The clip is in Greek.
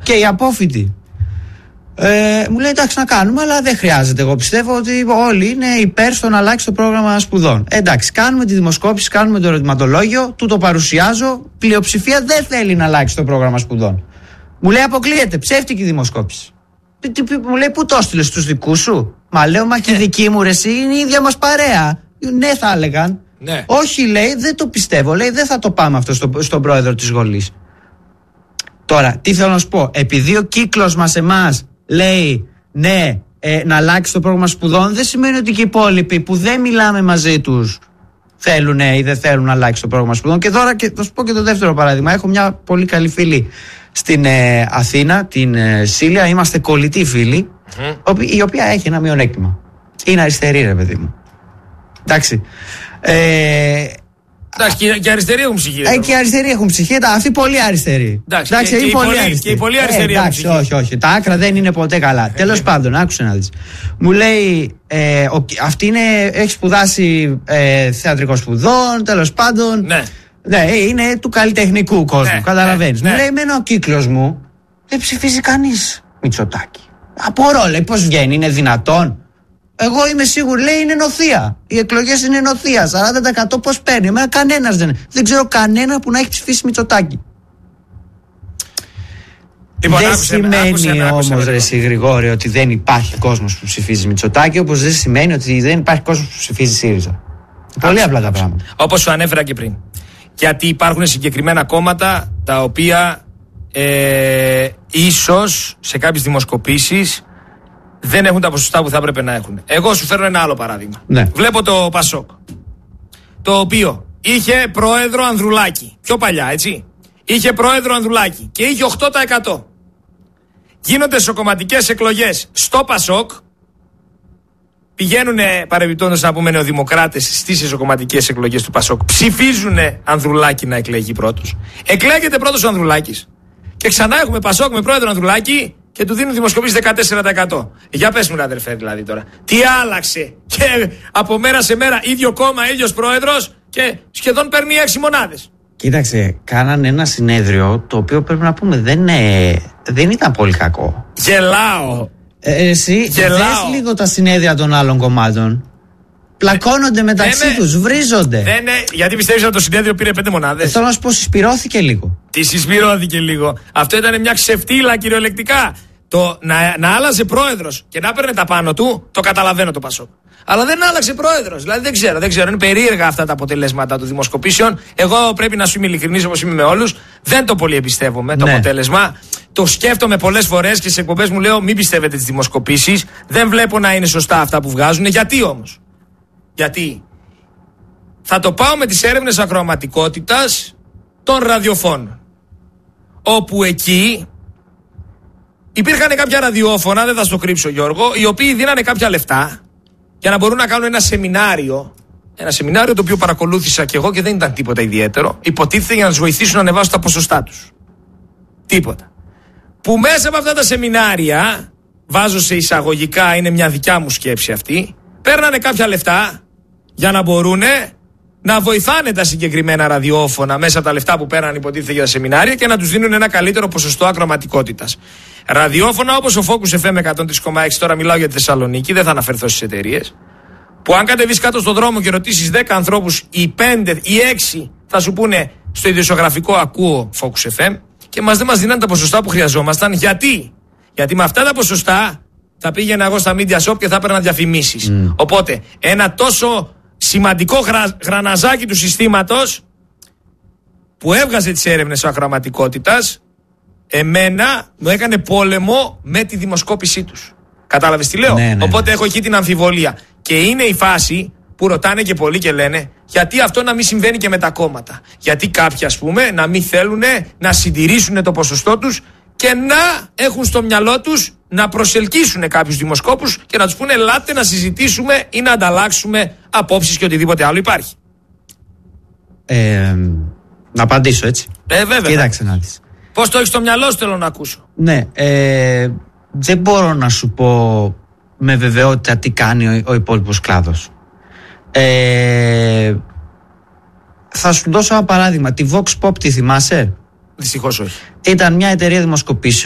Και η απόφοιτη μου λέει εντάξει να κάνουμε, αλλά δεν χρειάζεται. Εγώ πιστεύω ότι όλοι είναι υπέρ στο να αλλάξει το πρόγραμμα σπουδών. Εντάξει, κάνουμε τη δημοσκόπηση, κάνουμε το ερωτηματολόγιο, του το παρουσιάζω. Πλειοψηφία δεν θέλει να αλλάξει το πρόγραμμα σπουδών. Μου λέει αποκλείεται, ψεύτικη δημοσκόπηση. Μου λέει πού το έστειλες, στους δικούς σου? Μα λέω μα και η δική μου ρε εσύ είναι η ίδια μας παρέα. Ναι, θα έλεγαν. Ναι. Όχι, λέει, δεν το πιστεύω. Λέει, δεν θα το πάμε αυτό στον πρόεδρο της σχολής. Τώρα, τι θέλω να σου πω. Επειδή ο κύκλος μας εμάς λέει ναι, να αλλάξει το πρόγραμμα σπουδών, δεν σημαίνει ότι και οι υπόλοιποι που δεν μιλάμε μαζί τους θέλουν ή δεν θέλουν να αλλάξει το πρόγραμμα σπουδών. Και τώρα θα σου πω και το δεύτερο παράδειγμα. Έχω μια πολύ καλή φίλη στην Αθήνα, την Σίλια. Είμαστε κολλητοί φίλοι, η οποία έχει ένα μειονέκτημα. Είναι αριστερή, ρε παιδί μου. Εντάξει. Εντάξει, και αριστεροί έχουν ψυχή. Και οι αριστεροί έχουν ψυχή, αυτοί πολύ αριστεροί. Εντάξει, και οι πολύ αριστεροί έχουν ψυχή. Όχι. Τα άκρα δεν είναι ποτέ καλά. Τέλος πάντων, άκουσε να δεις. Μου λέει, αυτή έχει σπουδάσει θεατρικό σπουδών, τέλος πάντων. Ναι, είναι του καλλιτεχνικού κόσμου. Καταλαβαίνεις. Μου λέει, εμένα ο κύκλος μου δεν ψηφίζει κανείς Μητσοτάκη. Απορώ, λέει, πώς βγαίνει, είναι δυνατόν? Εγώ είμαι σίγουρη, λέει, είναι νοθεία. Οι εκλογές είναι νοθεία. 40% πώς παίρνει? Εμένα κανένας δεν ξέρω κανένα που να έχει ψηφίσει Μητσοτάκη. Λοιπόν, δεν σημαίνει όμως, ρε εσύ Γρηγόρη, ότι δεν υπάρχει κόσμος που ψηφίζει Μητσοτάκη, όπως δεν σημαίνει ότι δεν υπάρχει κόσμος που ψηφίζει ΣΥΡΙΖΑ. Πολύ απλά τα πράγματα. Όπως σου ανέφερα και πριν. Γιατί υπάρχουν συγκεκριμένα κόμματα τα οποία ίσως σε κάποιες δημοσκοπήσεις δεν έχουν τα ποσοστά που θα έπρεπε να έχουν. Εγώ σου φέρνω ένα άλλο παράδειγμα. Ναι. Βλέπω το ΠΑΣΟΚ, το οποίο είχε πρόεδρο Ανδρουλάκη. Πιο παλιά, έτσι. Είχε πρόεδρο Ανδρουλάκη και είχε 8%. Γίνονται σοκομματικές εκλογές στο ΠΑΣΟΚ. Πηγαίνουν παρεμπιπτόντως να πούμε νεοδημοκράτες στις εσωκομματικές εκλογές του ΠΑΣΟΚ. Ψηφίζουν Ανδρουλάκη να εκλεγεί πρώτος. Εκλέγεται πρώτος ο Ανδρουλάκης. Και ξανά έχουμε ΠΑΣΟΚ με πρόεδρο Ανδρουλάκη και του δίνουν δημοσκοπήσεις 14%. Για πες μου, αδερφέ, δηλαδή τώρα. Τι άλλαξε? Και από μέρα σε μέρα ίδιο κόμμα, ίδιος πρόεδρος και σχεδόν παίρνει 6 μονάδες. Κοίταξε, κάνανε ένα συνέδριο το οποίο πρέπει να πούμε δεν ήταν πολύ κακό. Γελάω. Εσύ δες λίγο τα συνέδρια των άλλων κομμάτων. Πλακώνονται μεταξύ τους, βρίζονται. Γιατί πιστεύεις ότι το συνέδριο πήρε 5 μονάδες? Θέλω να σου πω, συσπυρώθηκε λίγο. Τι συσπυρώθηκε λίγο? Αυτό ήταν μια ξεφτύλα κυριολεκτικά. Το να άλλαζε πρόεδρος και να παίρνε τα πάνω του, το καταλαβαίνω το ΠΑΣΟΚ. Αλλά δεν άλλαξε πρόεδρος. Δηλαδή δεν ξέρω. Είναι περίεργα αυτά τα αποτελέσματα των δημοσκοπήσεων. Εγώ πρέπει να σου είμαι ειλικρινής, όπως είμαι με όλους. Δεν το πολύ εμπιστεύομαι το αποτέλεσμα. Το σκέφτομαι πολλές φορές και σε εκπομπές μου λέω: μην πιστεύετε τις δημοσκοπήσεις. Δεν βλέπω να είναι σωστά αυτά που βγάζουν. Γιατί όμως? Γιατί θα το πάω με τις έρευνες ακροαματικότητας των ραδιοφώνων. Όπου εκεί υπήρχαν κάποια ραδιόφωνα, δεν θα στο κρύψω Γιώργο, οι οποίοι δίνανε κάποια λεφτά για να μπορούν να κάνουν ένα σεμινάριο. Ένα σεμινάριο το οποίο παρακολούθησα και εγώ και δεν ήταν τίποτα ιδιαίτερο. Υποτίθεται για να τους βοηθήσουν να ανεβάσουν τα ποσοστά τους. Τίποτα. Που μέσα από αυτά τα σεμινάρια, βάζω σε εισαγωγικά, είναι μια δικιά μου σκέψη αυτή, παίρνανε κάποια λεφτά για να μπορούν να βοηθάνε τα συγκεκριμένα ραδιόφωνα μέσα από τα λεφτά που παίρναν υποτίθεται για τα σεμινάρια και να τους δίνουν ένα καλύτερο ποσοστό ακροαματικότητας. Ραδιόφωνα όπως ο Focus FM 103,6, τώρα μιλάω για τη Θεσσαλονίκη, δεν θα αναφερθώ στις εταιρείες, που αν κατεβείς κάτω στον δρόμο και ρωτήσεις 10 ανθρώπους, οι 5 ή 6 θα σου πούνε στο ιδιοσιογραφικό ακούω Focus FM και δεν μας δίναν τα ποσοστά που χρειαζόμασταν. Γιατί με αυτά τα ποσοστά θα πήγαινα εγώ στα media shop και θα έπαιρνα διαφημίσεις. Οπότε ένα τόσο σημαντικό γραναζάκι του συστήματος που έβγαζε τις έρευνες ακροαματικότητας, εμένα μου έκανε πόλεμο με τη δημοσκόπησή τους. Κατάλαβες τι λέω? Ναι. Οπότε έχω εκεί την αμφιβολία. Και είναι η φάση που ρωτάνε και πολλοί και λένε γιατί αυτό να μην συμβαίνει και με τα κόμματα. Γιατί κάποιοι ας πούμε να μην θέλουν να συντηρήσουν το ποσοστό τους και να έχουν στο μυαλό τους να προσελκύσουν κάποιους δημοσκόπους και να τους πούνε ελάτε να συζητήσουμε ή να ανταλλάξουμε απόψεις και οτιδήποτε άλλο υπάρχει. Να απαντήσω έτσι. Βέβαια. Κοίταξε να δεις. Πώς το έχεις στο μυαλό σου, θέλω να ακούσω. Ναι, δεν μπορώ να σου πω με βεβαιότητα τι κάνει ο υπόλοιπος κλάδος. Θα σου δώσω ένα παράδειγμα. Τη Vox Pop τη θυμάσαι? Δυστυχώς όχι. Ήταν μια εταιρεία δημοσκοπήσεων